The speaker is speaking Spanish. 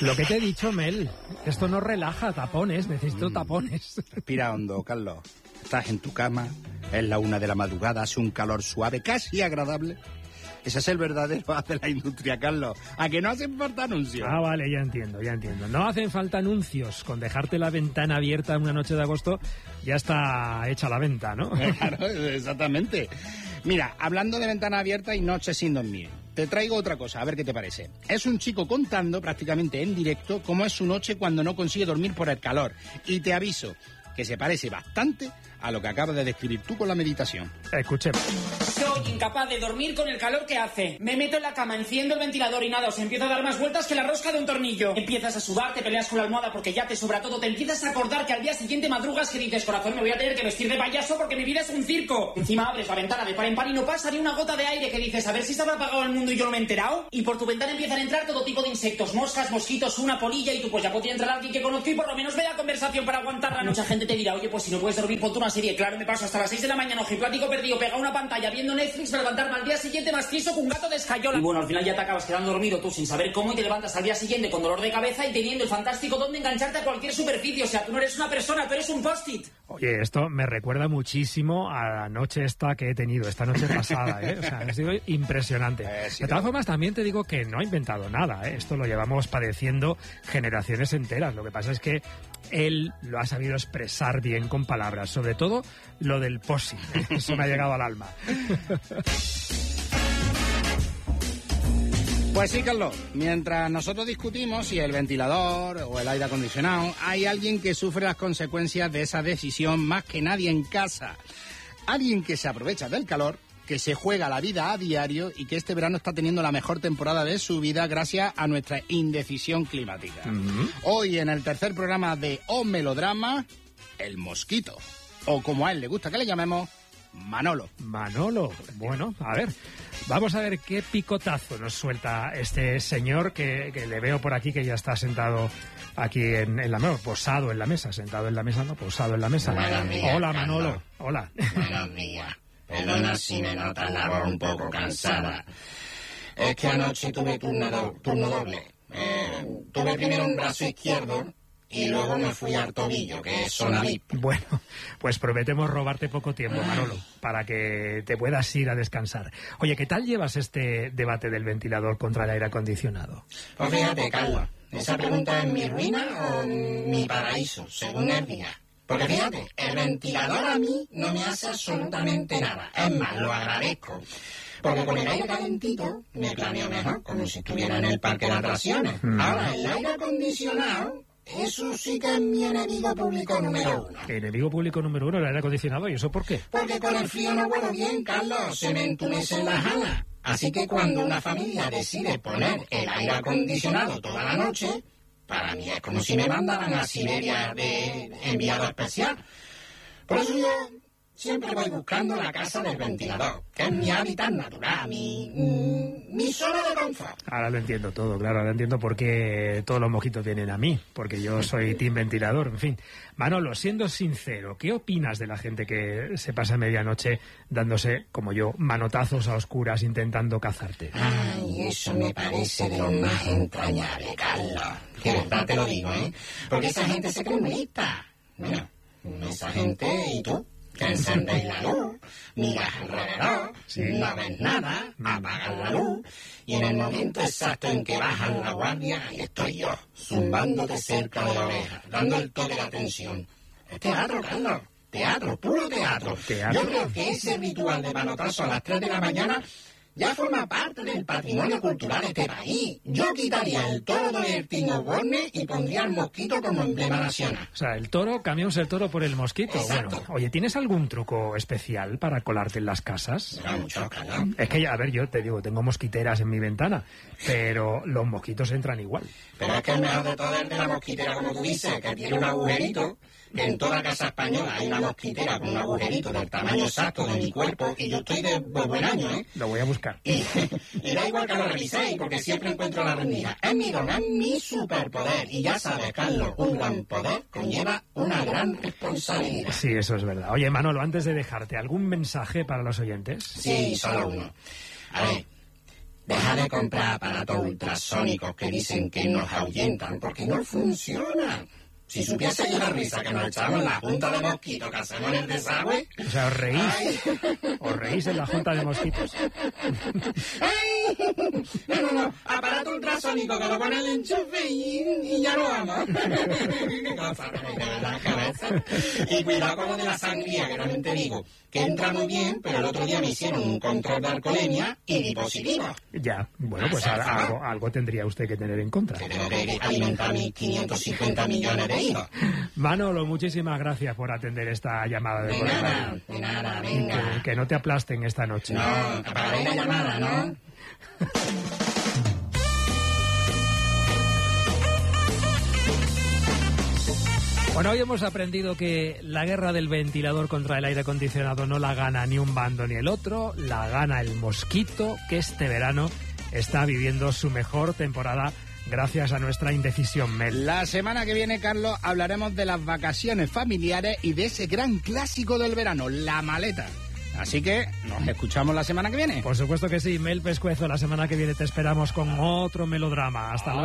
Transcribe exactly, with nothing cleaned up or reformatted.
Lo que te he dicho, Mel, esto no relaja, tapones, necesito mm. tapones. Respira hondo, Carlos. Estás en tu cama, es la una de la madrugada, hace un calor suave, casi agradable. Ese es el verdadero haz de la industria, Carlos. ¿A que no hacen falta anuncios? Ah, vale, ya entiendo, ya entiendo. No hacen falta anuncios. Con dejarte la ventana abierta una noche de agosto, ya está hecha la venta, ¿no? Claro, exactamente. Mira, hablando de ventana abierta y noche sin dormir, te traigo otra cosa, a ver qué te parece. Es un chico contando prácticamente en directo cómo es su noche cuando no consigue dormir por el calor. Y te aviso que se parece bastante a lo que acabas de describir tú con la meditación. Escuchemos. Soy incapaz de dormir con el calor que hace. Me meto en la cama, enciendo el ventilador y nada, os empiezo a dar más vueltas que la rosca de un tornillo. Empiezas a sudar, te peleas con la almohada porque ya te sobra todo, te empiezas a acordar que al día siguiente madrugas que dices, corazón, me voy a tener que vestir de payaso porque mi vida es un circo. Encima abres la ventana de par en par y no pasa ni una gota de aire, que dices, a ver si se habrá apagado el mundo y yo no me he enterado. Y por tu ventana empiezan a entrar todo tipo de insectos, moscas, mosquitos, una polilla, y tú pues ya podría entrar alguien que conozco y por lo menos ve la conversación para aguantarla. Mucha gente te dirá, oye, pues si no puedes dormir, ponte una serie. Claro, me paso hasta las seis de la mañana, ojiplático perdido, pegado a una pantalla viendo Netflix para levantarme al día siguiente más tieso que un gato de escayola. Y bueno, al final ya te acabas quedando dormido tú sin saber cómo y te levantas al día siguiente con dolor de cabeza y teniendo el fantástico don de engancharte a cualquier superficie. O sea, tú no eres una persona, tú eres un post-it. Oye, esto me recuerda muchísimo a la noche esta que he tenido, esta noche pasada, ¿eh? O sea, ha sido impresionante. Eh, sí, de todas formas, también te digo que no ha inventado nada, ¿eh? Esto lo llevamos padeciendo generaciones enteras. Lo que pasa es que él lo ha sabido expresar bien con palabras, sobre todo lo del posi, ¿eh? Eso me ha llegado al alma. Pues sí, Carlos, mientras nosotros discutimos si el ventilador o el aire acondicionado, hay alguien que sufre las consecuencias de esa decisión más que nadie en casa. Alguien que se aprovecha del calor, que se juega la vida a diario y que este verano está teniendo la mejor temporada de su vida gracias a nuestra indecisión climática. Uh-huh. Hoy en el tercer programa de O Melodrama, el mosquito, o como a él le gusta que le llamemos, Manolo. Manolo, bueno, a ver, vamos a ver qué picotazo nos suelta este señor que, que le veo por aquí, que ya está sentado aquí en, en la mesa, posado en la mesa, sentado en la mesa, no, posado en la mesa. Días, hola, Manolo, hola. Buenos días. Perdona si me notas la voz un poco cansada. Es que anoche tuve turno, do, turno doble. Eh, tuve primero un brazo izquierdo y luego me fui al tobillo, que es zona V I P. Bueno, pues prometemos robarte poco tiempo, Manolo, para que te puedas ir a descansar. Oye, ¿qué tal llevas este debate del ventilador contra el aire acondicionado? Pues fíjate, Carlos, ¿esa pregunta es mi ruina o mi paraíso, según el día? Porque fíjate, el ventilador a mí no me hace absolutamente nada. Es más, lo agradezco. Porque con el aire calentito me planeo mejor, como si estuviera en el parque de atracciones. Mm. Ahora, el aire acondicionado, eso sí que es mi enemigo público número uno. ¿Enemigo público número uno el aire acondicionado? ¿Y eso por qué? Porque con el frío no huelo bien, Carlos. Se me entumecen las alas. Así que cuando una familia decide poner el aire acondicionado toda la noche, para mí es como si me mandaran a Siberia de enviado especial. Por eso yo siempre voy buscando la casa del ventilador, que es mi hábitat natural, mi, mi zona de confort. Ahora lo entiendo todo, claro, ahora entiendo por qué todos los mosquitos vienen a mí, porque yo soy team ventilador, en fin. Manolo, siendo sincero, ¿qué opinas de la gente que se pasa medianoche dándose, como yo, manotazos a oscuras intentando cazarte? Ay, eso me parece de lo más entrañable, Carlos. Que verdad te lo digo, ¿eh? Porque esa gente se cree muy lista. Bueno, esa gente y tú, que encendéis la luz, miras alrededor, sí. No ves nada, apagas la luz, y en el momento exacto en que bajas la guardia, ahí estoy yo, zumbándote cerca de la oreja, dando el toque de atención. Es teatro, Carlos, teatro, puro teatro. ¿Teatro? Yo creo que ese ritual de manotazo a las tres de la mañana ya forma parte del patrimonio cultural de este país. Yo quitaría el toro de Bertín Osborne y pondría el mosquito como emblema nacional. O sea, el toro, cambiamos el toro por el mosquito. Exacto. Bueno, oye, ¿tienes algún truco especial para colarte en las casas? Mira, mucho, claro. Es que, a ver, yo te digo, tengo mosquiteras en mi ventana, pero los mosquitos entran igual. Pero es que el mejor de todo es de la mosquitera, como tú dices, que tiene un agujerito, que en toda casa española hay una mosquitera con un agujerito del tamaño exacto de mi cuerpo, y yo estoy de buen año, ¿eh? Lo voy a buscar. Y, y da igual que lo reviséis, porque siempre encuentro la rendija. Es mi don, es mi superpoder. Y ya sabes, Carlos, un gran poder conlleva una gran responsabilidad. Sí, eso es verdad. Oye, Manolo, antes de dejarte, ¿algún mensaje para los oyentes? Sí, solo uno. A ver, Deja de comprar aparatos ultrasónicos que dicen que nos ahuyentan porque no funcionan. Si supiese yo la risa que nos echamos en la junta de mosquitos que hacemos en el desagüe... O sea, os reís. Ay. Os reís en la junta de mosquitos. Ay. No, no, no. Aparato ultrasónico que lo pone el enchufe y, y ya lo vamos. Y cuidado con lo de la sangría, que también te digo, que entra muy bien, pero el otro día me hicieron un control de alcoholemia y di positivo. Ya, bueno, pues a, algo, algo tendría usted que tener en contra. Que tengo que alimentar mis quinientos cincuenta millones de hijos. Manolo, muchísimas gracias por atender esta llamada de, de nada, de nada, venga. Que, que no te aplasten esta noche. No, apagaré la llamada, ¿no? Bueno, hoy hemos aprendido que la guerra del ventilador contra el aire acondicionado no la gana ni un bando ni el otro, la gana el mosquito, que este verano está viviendo su mejor temporada gracias a nuestra indecisión, Mel. La semana que viene, Carlos, hablaremos de las vacaciones familiares y de ese gran clásico del verano, la maleta. Así que nos escuchamos la semana que viene. Por supuesto que sí, Mel Pescuezo, la semana que viene te esperamos con otro melodrama. Hasta luego.